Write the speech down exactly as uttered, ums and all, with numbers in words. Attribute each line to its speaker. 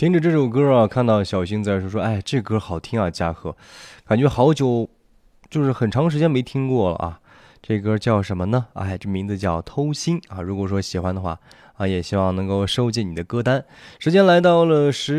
Speaker 1: 听着这首歌啊，看到小新在说说，哎，这歌好听啊，嘉禾，感觉好久，就是很长时间没听过了啊。这歌叫什么呢？哎，这名字叫《偷心》啊。如果说喜欢的话啊，也希望能够收进你的歌单。时间来到了十。